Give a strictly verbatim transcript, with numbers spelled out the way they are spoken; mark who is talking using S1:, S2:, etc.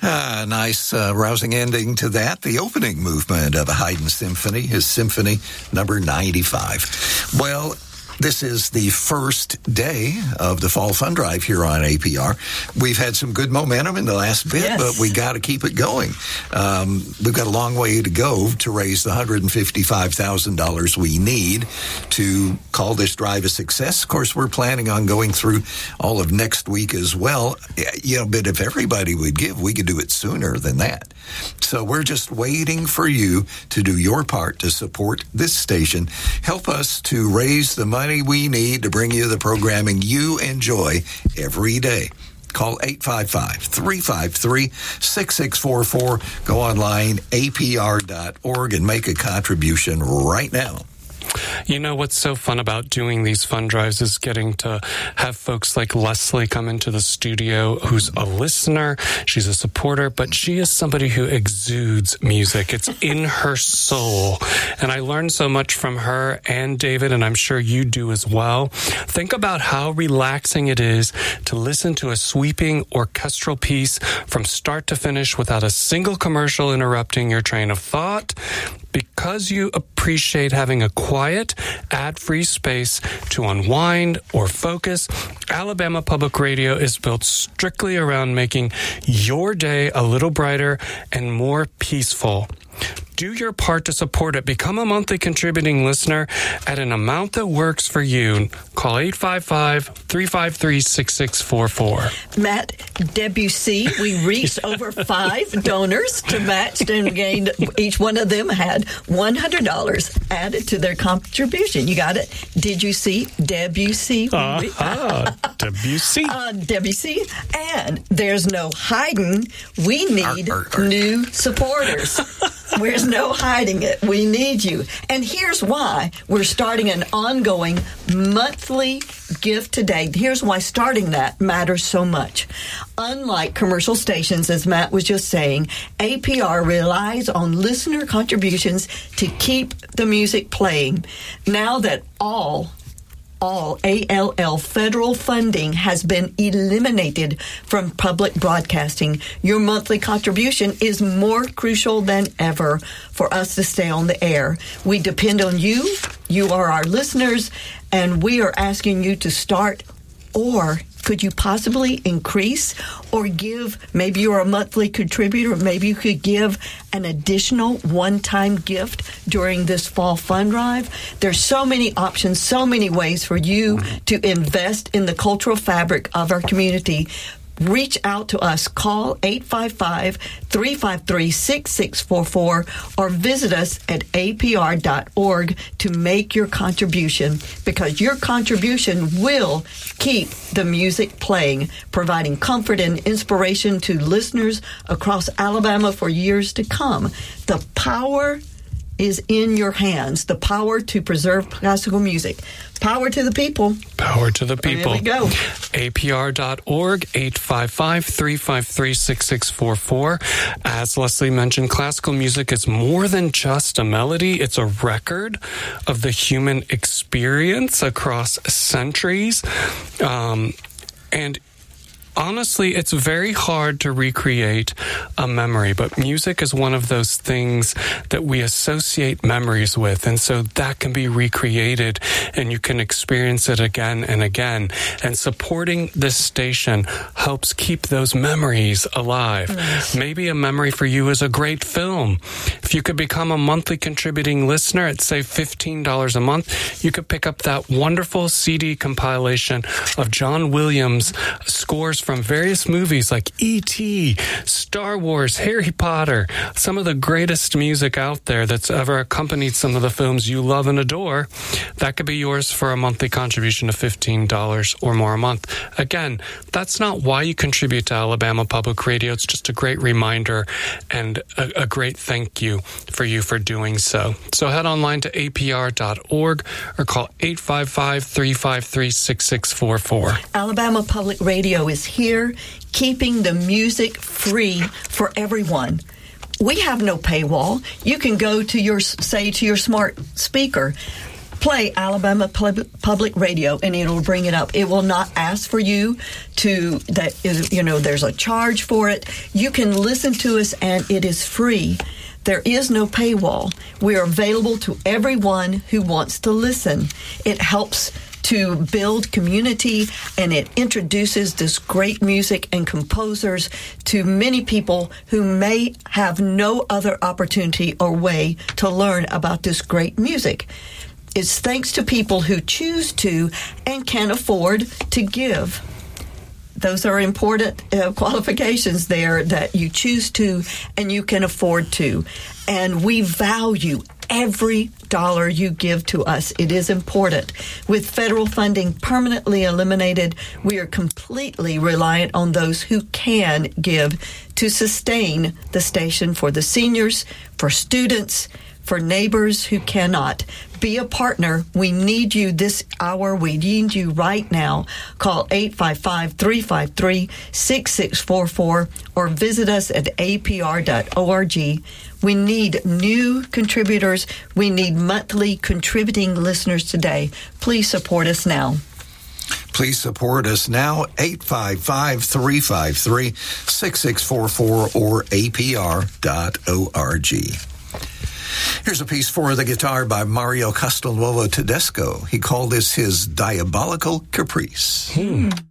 S1: Ah, nice, uh, rousing ending to that. The opening movement of a Haydn symphony is Symphony Number ninety-five. Well, this is the first day of the Fall Fund Drive here on A P R. We've had some good momentum in the last bit, yes. but we got to keep it going. Um, we've got a long way to go to raise the one hundred fifty-five thousand dollars we need to call this drive a success. Of course, we're planning on going through all of next week as well. You know, but if everybody would give, we could do it sooner than that. So we're just waiting for you to do your part to support this station. Help us to raise the money we need to bring you the programming you enjoy every day. Call eight five five, three five three, six six four four. Go online, A P R dot org, and make a contribution right now.
S2: You know what's so fun about doing these fund drives is getting to have folks like Leslie come into the studio, who's a listener, she's a supporter, but she is somebody who exudes music. It's in her soul. And I learned so much from her and David, and I'm sure you do as well. Think about how relaxing it is to listen to a sweeping orchestral piece from start to finish without a single commercial interrupting your train of thought. Because you appreciate having a quiet, ad-free space to unwind or focus, Alabama Public Radio is built strictly around making your day a little brighter and more peaceful. Do your part to support it. Become a monthly contributing listener at an amount that works for you. Call eight five five, three five three, six six four four.
S3: Matt Debussy, we reached over five donors to match and gained. Each one of them had one hundred dollars added to their contribution. You got it? Did you see Debussy?
S2: Uh-huh. Debussy.
S3: Uh, Debussy. And there's no hiding. We need
S1: arr, arr, arr.
S3: new supporters. There's no hiding it. We need you. And here's why. We're starting an ongoing monthly gift today. Here's why starting that matters so much. Unlike commercial stations, as Matt was just saying, A P R relies on listener contributions to keep the music playing. Now that all All A L L federal funding has been eliminated from public broadcasting, your monthly contribution is more crucial than ever for us to stay on the air. We depend on you. You are our listeners, and we are asking you to start, or could you possibly increase or give? Maybe you're a monthly contributor. Maybe you could give an additional one-time gift during this fall fund drive. There's so many options, so many ways for you to invest in the cultural fabric of our community. Reach out to us. Call eight five five, three five three, six six four four or visit us at A P R dot org to make your contribution, because your contribution will keep the music playing, providing comfort and inspiration to listeners across Alabama for years to come. The power is in your hands, the power to preserve classical music. Power to the people.
S2: Power to the people.
S3: There we go.
S2: A P R dot org, eight five five, three five three, six six four four. As Leslie mentioned, classical music is more than just a melody. It's a record of the human experience across centuries. Um, and Honestly, it's very hard to recreate a memory, but music is one of those things that we associate memories with, and so that can be recreated, and you can experience it again and again. And supporting this station helps keep those memories alive. Yes. Maybe a memory for you is a great film. If you could become a monthly contributing listener at, say, fifteen dollars a month, you could pick up that wonderful C D compilation of John Williams scores from various movies like E T, Star Wars, Harry Potter, some of the greatest music out there that's ever accompanied some of the films you love and adore. That could be yours for a monthly contribution of fifteen dollars or more a month. Again, that's not why you contribute to Alabama Public Radio. It's just a great reminder and a, a great thank you for you for doing so. So head online to A P R dot org or call eight five five, three five three, six six four four.
S3: Alabama Public Radio is here, keeping the music free for everyone. We have no paywall. You can go to your, say, to your smart speaker, play Alabama Public Radio, and it'll bring it up. It will not ask for you to, that is, you know, there's a charge for it. You can listen to us, and it is free. There is no paywall. We are available to everyone who wants to listen. It helps to build community, and it introduces this great music and composers to many people who may have no other opportunity or way to learn about this great music. It's thanks to people who choose to and can afford to give. Those are important uh, qualifications there, that you choose to and you can afford to. And we value every dollar you give to us. It is important. With federal funding permanently eliminated, we are completely reliant on those who can give to sustain the station for the seniors, for students, for neighbors who cannot. Be a partner. We need you this hour. We need you right now. Call eight five five, three five three, six six four four or visit us at a p r dot org. We need new contributors. We need monthly contributing listeners today. Please support us now.
S1: Please support us now, eight five five, three five three, six six four four or a p r dot org. Here's a piece for the guitar by Mario Castelnuovo Tedesco. He called this his Diabolical Caprice.
S2: Hmm.